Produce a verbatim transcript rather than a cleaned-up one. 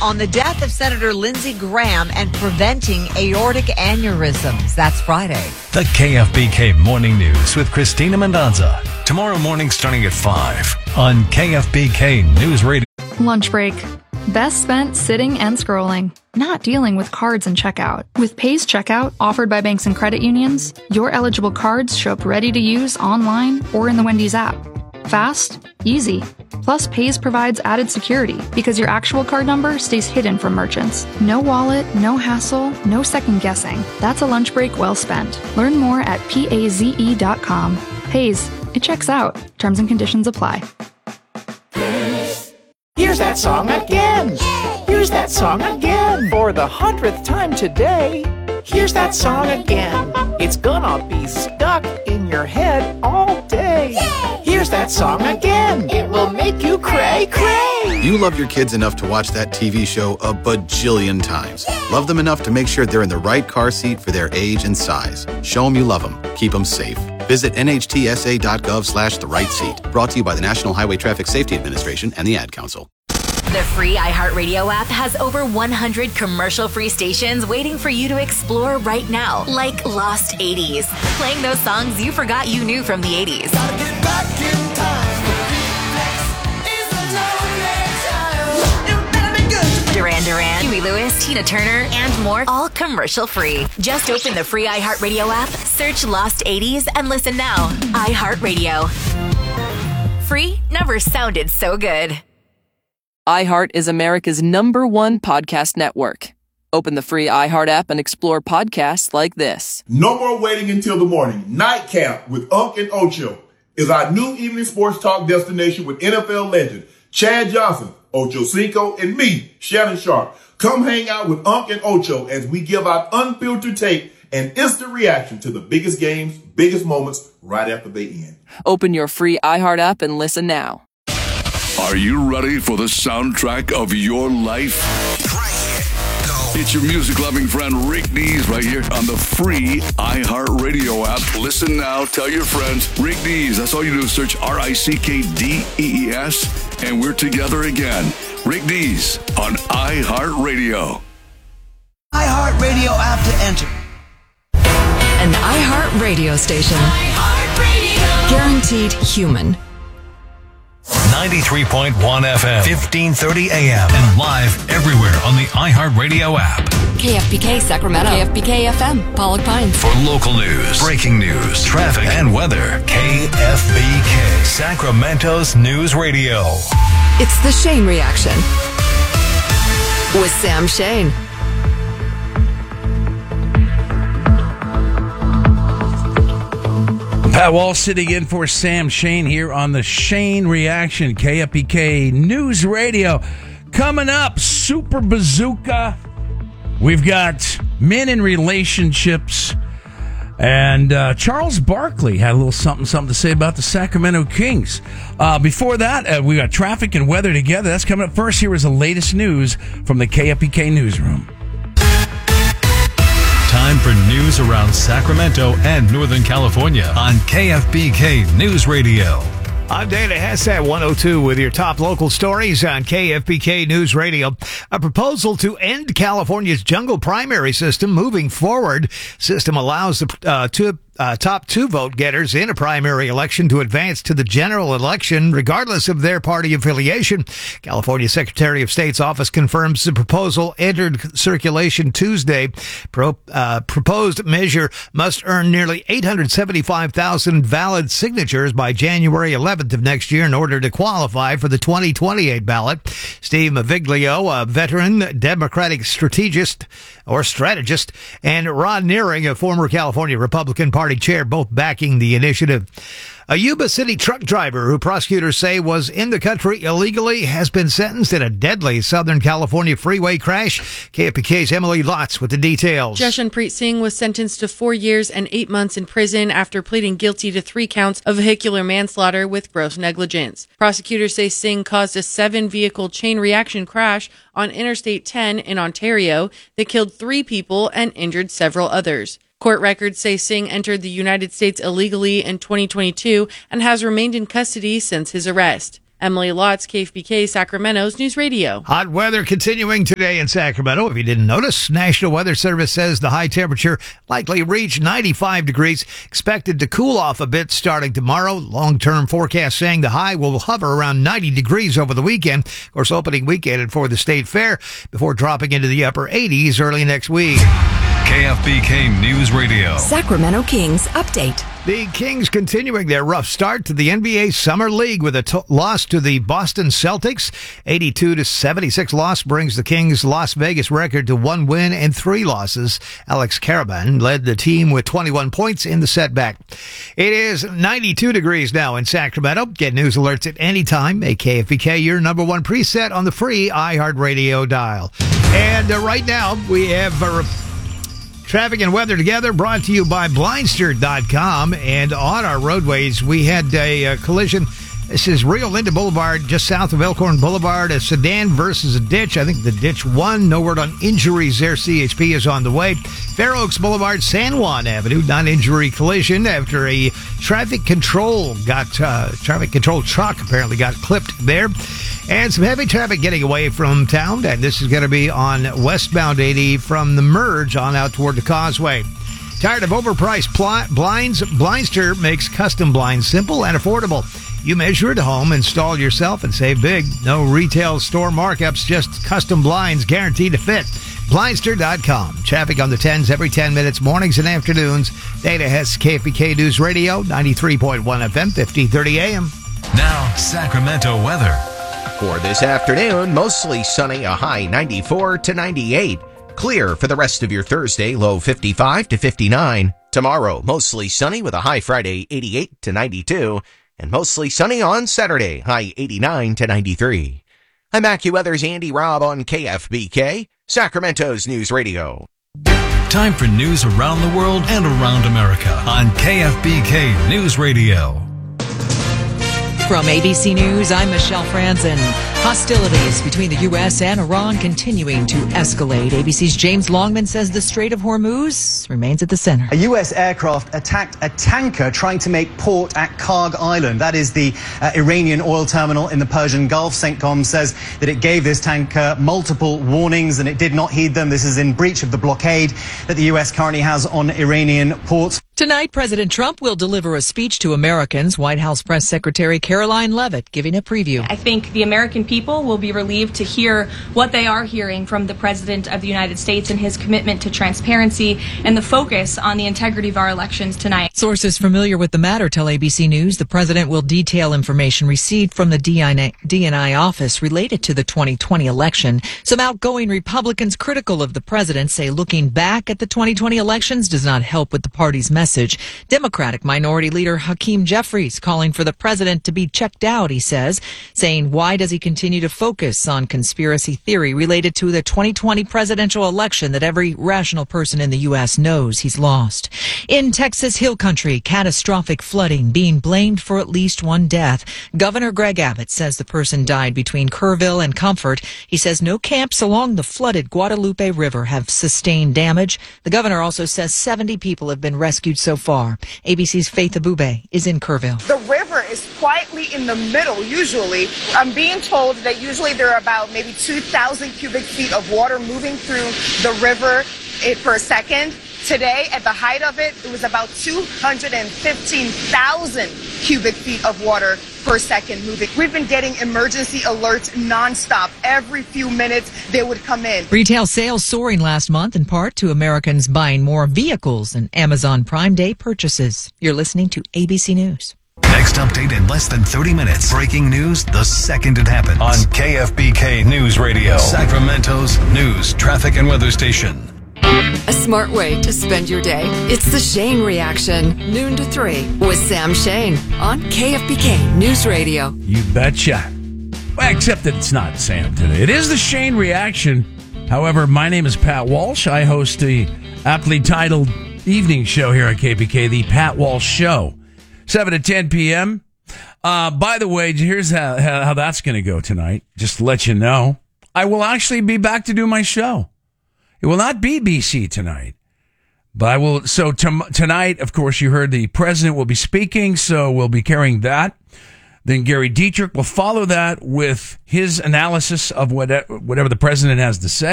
on the death of Senator Lindsey Graham and preventing aortic aneurysms. That's Friday. The K F B K Morning News with Christina Mendonza. Tomorrow morning starting at five on K F B K News Radio. Lunch break. Best spent sitting and scrolling, not dealing with cards and checkout. With Pays Checkout, offered by banks and credit unions, your eligible cards show up ready to use online or in the Wendy's app. Fast, easy. Plus, Pays provides added security because your actual card number stays hidden from merchants. No wallet, no hassle, no second guessing. That's a lunch break well spent. Learn more at paze dot com. Pays, it checks out. Terms and conditions apply. Here's that song again. Here's that song again. For the hundredth time today. Here's that song again. It's gonna be stuck in your head all day. Here's that song again. It will make you cray cray. You love your kids enough to watch that T V show a bajillion times. Love them enough to make sure they're in the right car seat for their age and size. Show them you love them. Keep them safe. Visit nhtsa.gov slash the right seat. Brought to you by the National Highway Traffic Safety Administration and the Ad Council. The free iHeartRadio app has over one hundred commercial-free stations waiting for you to explore right now, like Lost eighties, playing those songs you forgot you knew from the eighties. Gotta get back in time. Is a lonely child. You better be good. Duran Duran, Huey Lewis, Tina Turner, and more, all commercial-free. Just open the free iHeartRadio app, search Lost eighties, and listen now. iHeartRadio. Free never sounded so good. iHeart is America's number one podcast network. Open the free iHeart app and explore podcasts like this. No more waiting until the morning. Nightcap with Unc and Ocho is our new evening sports talk destination with N F L legend Chad Johnson, Ocho Cinco, and me, Shannon Sharp. Come hang out with Unc and Ocho as we give out unfiltered take and instant reaction to the biggest games, biggest moments right after they end. Open your free iHeart app and listen now. Are you ready for the soundtrack of your life? It's your music-loving friend Rick Dees right here on the free iHeartRadio app. Listen now, tell your friends. Rick Dees, that's all you do. Search R I C K D E E S, and we're together again. Rick Dees on iHeartRadio. iHeartRadio app to enter. An iHeartRadio station. iHeartRadio. Guaranteed human. ninety-three point one F M, fifteen thirty A M, and live everywhere on the iHeartRadio app. K F B K Sacramento, K F B K F M, Pollock Pines. For local news, breaking news, traffic, and weather, K F B K, Sacramento's News Radio. It's the Shane Reaction with Sam Shane. Pat Walsh sitting in for Sam Shane here on the Shane Reaction, K F B K News Radio. Coming up, Super Bazooka. We've got men in relationships. And uh, Charles Barkley had a little something, something to say about the Sacramento Kings. Uh, before that, uh, we got traffic and weather together. That's coming up first. Here is the latest news from the K F B K Newsroom. Time for news around Sacramento and Northern California on K F B K News Radio. I'm Dana Hassett, one oh two with your top local stories on K F B K News Radio. A proposal to end California's jungle primary system moving forward. System allows the uh, two Uh, top two vote getters in a primary election to advance to the general election, regardless of their party affiliation. California Secretary of State's office confirms the proposal entered circulation Tuesday. Pro, uh, proposed measure must earn nearly eight hundred seventy-five thousand valid signatures by January eleventh of next year in order to qualify for the twenty twenty-eight ballot. Steve Maviglio, a veteran Democratic strategist or strategist, and Rod Nearing, a former California Republican Party chair, both backing the initiative. A Yuba City truck driver who prosecutors say was in the country illegally has been sentenced in a deadly Southern California freeway crash. K F B K's Emily Lotz with the details. Jashanpreet Singh was sentenced to four years and eight months in prison after pleading guilty to three counts of vehicular manslaughter with gross negligence. Prosecutors say Singh caused a seven-vehicle chain reaction crash on Interstate ten in Ontario that killed three people and injured several others. Court records say Singh entered the United States illegally in twenty twenty-two and has remained in custody since his arrest. Emily Lotz, K F B K, Sacramento's News Radio. Hot weather continuing today in Sacramento. If you didn't notice, National Weather Service says the high temperature likely reach ninety-five degrees, expected to cool off a bit starting tomorrow. Long-term forecast saying the high will hover around ninety degrees over the weekend. Of course, opening weekend for the state fair before dropping into the upper eighties early next week. K F B K News Radio. Sacramento Kings update. The Kings continuing their rough start to the N B A Summer League with a t- loss to the Boston Celtics. eighty-two to seventy-six loss brings the Kings' Las Vegas record to one win and three losses. Alex Karaban led the team with twenty-one points in the setback. It is ninety-two degrees now in Sacramento. Get news alerts at any time. Make K F B K your number one preset on the free iHeartRadio dial. And uh, right now we have a re- traffic and weather together, brought to you by Blindster dot com. And on our roadways, we had a uh, collision. This is Rio Linda Boulevard, just south of Elkhorn Boulevard. A sedan versus a ditch. I think the ditch won. No word on injuries there. C H P is on the way. Fair Oaks Boulevard, San Juan Avenue, non-injury collision after a traffic control got uh, traffic control truck apparently got clipped there. And some heavy traffic getting away from town. And this is going to be on westbound eighty from the merge on out toward the Causeway. Tired of overpriced pl- blinds? Blindster makes custom blinds simple and affordable. You measure at home, install yourself, and save big. No retail store markups, just custom blinds guaranteed to fit. Blindster dot com. Traffic on the tens every ten minutes, mornings and afternoons. Data has K F B K News Radio, ninety-three point one F M, fifteen thirty A M. Now, Sacramento weather. For this afternoon, mostly sunny, a high ninety-four to ninety-eight. Clear for the rest of your Thursday, low fifty-five to fifty-nine. Tomorrow, mostly sunny with a high Friday, eighty-eight to ninety-two. And mostly sunny on Saturday, high eighty-nine to ninety-three. I'm AccuWeather's Andy Robb on K F B K, Sacramento's News Radio. Time for news around the world and around America on K F B K News Radio. From A B C News, I'm Michelle Franzen. Hostilities between the U S and Iran continuing to escalate. A B C's James Longman says the Strait of Hormuz remains at the center. A U S aircraft attacked a tanker trying to make port at Karg Island. That is the uh, Iranian oil terminal in the Persian Gulf. CENTCOM says that it gave this tanker multiple warnings and it did not heed them. This is in breach of the blockade that the U S currently has on Iranian ports. Tonight, President Trump will deliver a speech to Americans. White House Press Secretary Caroline Leavitt giving a preview. I think the American people will be relieved to hear what they are hearing from the President of the United States and his commitment to transparency and the focus on the integrity of our elections tonight. Sources familiar with the matter tell A B C News the president will detail information received from the D N I office related to the twenty twenty election. Some outgoing Republicans critical of the president say looking back at the twenty twenty elections does not help with the party's message. Democratic Minority Leader Hakeem Jeffries calling for the president to be checked out, he says, saying why does he continue to focus on conspiracy theory related to the twenty twenty presidential election that every rational person in the U S knows he's lost. In Texas Hill Country, catastrophic flooding being blamed for at least one death. Governor Greg Abbott says the person died between Kerrville and Comfort. He says no camps along the flooded Guadalupe River have sustained damage. The governor also says seventy people have been rescued so far. A B C's Faith Abube is in Kerrville. The river is quietly in the middle, usually. I'm being told that usually there are about maybe two thousand cubic feet of water moving through the river per second. Today, at the height of it, it was about two hundred fifteen thousand cubic feet of water per second moving. We've been getting emergency alerts nonstop. Every few minutes, they would come in. Retail sales soaring last month in part to Americans buying more vehicles and Amazon Prime Day purchases. You're listening to A B C News. Next update in less than thirty minutes. Breaking news the second it happens on K F B K News Radio, Sacramento's news, traffic, and weather station. A smart way to spend your day. It's the Shane Reaction, noon to three, with Sam Shane on K F B K News Radio. You betcha. Well, except that it's not Sam today. It is the Shane Reaction. However, my name is Pat Walsh. I host the aptly titled evening show here at K P K, The Pat Walsh Show, seven to ten p.m. Uh, by the way, here's how, how, how that's going to go tonight. Just to let you know, I will actually be back to do my show. It will not be B C tonight, but I will. So t- tonight, of course, you heard the president will be speaking, so we'll be carrying that. Then Gary Dietrich will follow that with his analysis of whatever, whatever the president has to say.